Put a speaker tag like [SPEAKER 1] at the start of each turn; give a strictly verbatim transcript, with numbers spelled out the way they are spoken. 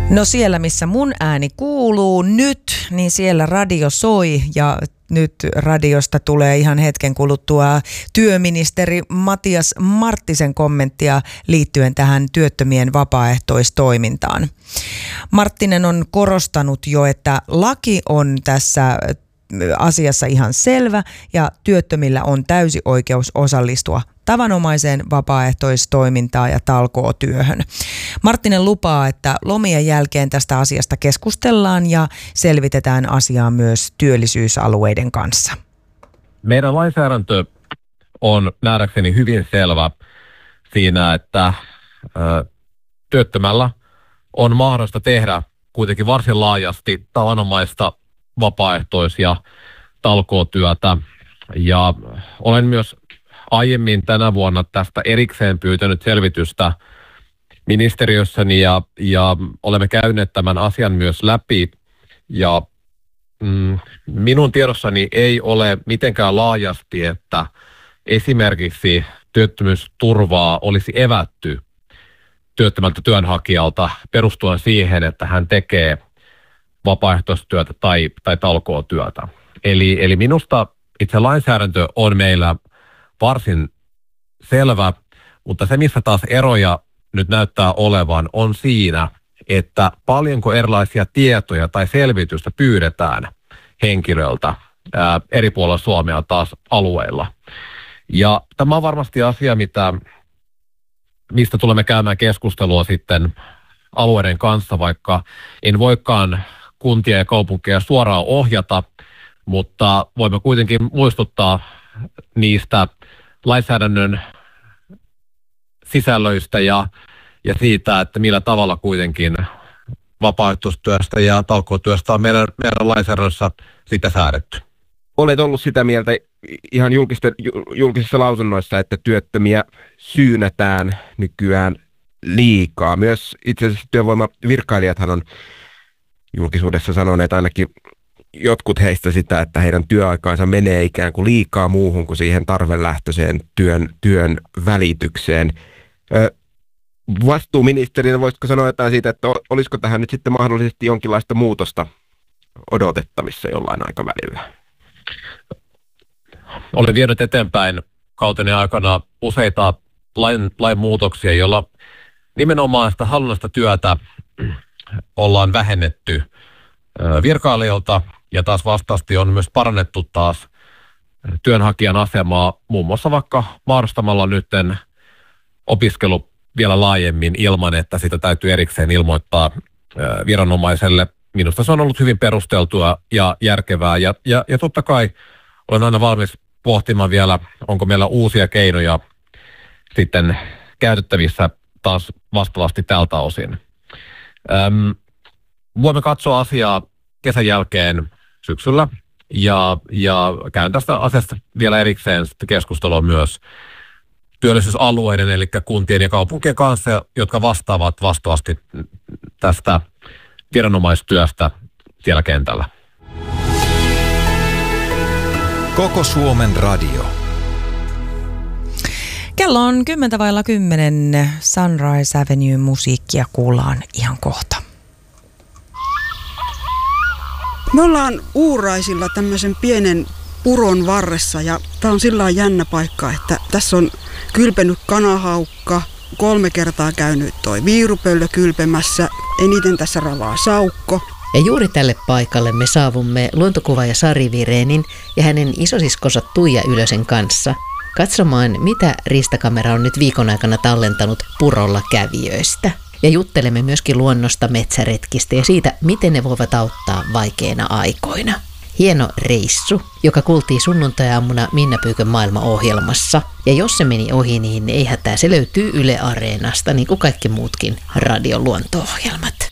[SPEAKER 1] No siellä, missä mun ääni kuuluu nyt, niin siellä radio soi ja nyt radiosta tulee ihan hetken kuluttua työministeri Matias Marttisen kommenttia liittyen tähän työttömien vapaaehtoistoimintaan. Marttinen on korostanut jo, että laki on tässä asiassa ihan selvä ja työttömillä on täysi oikeus osallistua tavanomaiseen vapaaehtoistoimintaan ja talkootyöhön. Marttinen lupaa, että lomien jälkeen tästä asiasta keskustellaan ja selvitetään asiaa myös työllisyysalueiden kanssa.
[SPEAKER 2] Meidän lainsäädäntö on nähdäkseni hyvin selvä siinä, että ö, työttömällä on mahdollista tehdä kuitenkin varsin laajasti tavanomaista vapaaehtois- ja talkootyötä. Ja olen myös aiemmin tänä vuonna tästä erikseen pyytänyt selvitystä ministeriössäni ja, ja olemme käyneet tämän asian myös läpi. Ja mm, minun tiedossani ei ole mitenkään laajasti, että esimerkiksi työttömyysturvaa olisi evätty työttömältä työnhakijalta perustuen siihen, että hän tekee vapaaehtoistyötä tai, tai talkootyötä. Eli, eli minusta itse lainsäädäntö on meillä varsin selvä, mutta se, missä taas eroja nyt näyttää olevan, on siinä, että paljonko erilaisia tietoja tai selvitystä pyydetään henkilöltä ää, eri puolilla Suomea taas alueilla. Ja tämä on varmasti asia, mitä, mistä tulemme käymään keskustelua sitten alueiden kanssa, vaikka en voikaan kuntia ja kaupunkeja suoraan ohjata, mutta voimme kuitenkin muistuttaa niistä lainsäädännön sisällöistä ja, ja siitä, että millä tavalla kuitenkin vapaaehtoistyöstä ja talkootyöstä on meidän, meidän lainsäädännössä sitä säädetty.
[SPEAKER 3] Olet ollut sitä mieltä ihan julkisissa lausunnoissa, että työttömiä syynätään nykyään liikaa. Myös itse asiassa työvoimavirkailijathan on julkisuudessa sanoneet ainakin jotkut heistä sitä, että heidän työaikaansa menee ikään kuin liikaa muuhun kuin siihen tarvelähtöiseen työn, työn välitykseen. Vastuuministerinä voisitko sanoa jotain siitä, että olisiko tähän nyt sitten mahdollisesti jonkinlaista muutosta odotettavissa jollain aikavälillä?
[SPEAKER 2] Olen vienyt eteenpäin kauteni aikana useita lain, lain muutoksia, joilla nimenomaan sitä hallinnollista työtä ollaan vähennetty virkailijoilta ja taas vastaasti on myös parannettu taas työnhakijan asemaa muun muassa vaikka mahdollistamalla nytten opiskelu vielä laajemmin ilman, että sitä täytyy erikseen ilmoittaa viranomaiselle. Minusta se on ollut hyvin perusteltua ja järkevää ja, ja, ja totta kai olen aina valmis pohtimaan vielä, onko meillä uusia keinoja sitten käytettävissä taas vastaavasti tältä osin. Öm, voimme katsoa asiaa kesän jälkeen syksyllä ja, ja käyn tästä asiasta vielä erikseen keskustelua myös työllisyysalueiden, eli kuntien ja kaupunkien kanssa, jotka vastaavat vastaavasti tästä viranomaistyöstä siellä kentällä.
[SPEAKER 4] Koko Suomen radio.
[SPEAKER 1] Kello on kymmentä vailla kymmenen. Sunrise Avenue musiikkia kuullaan ihan kohta.
[SPEAKER 5] Me ollaan Uuraisilla tämmöisen pienen puron varressa ja tää on sillä lailla jännä paikka, että tässä on kylpenyt kanahaukka, kolme kertaa käynyt toi viirupöllö kylpemässä, eniten tässä ravaa saukko.
[SPEAKER 6] Ja juuri tälle paikalle me saavumme luontokuvaaja Sari Virenin ja hänen isosiskonsa Tuija Ylösen kanssa katsomaan, mitä riistakamera on nyt viikon aikana tallentanut purolla kävijöistä. Ja juttelemme myöskin luonnosta, metsäretkistä ja siitä, miten ne voivat auttaa vaikeina aikoina. Hieno reissu, joka kuultiin sunnuntai-aamuna Minna Pyykön maailmaohjelmassa. Ja jos se meni ohi, niin ei hätää, se löytyy Yle Areenasta, niin kuin kaikki muutkin radioluonto-ohjelmat.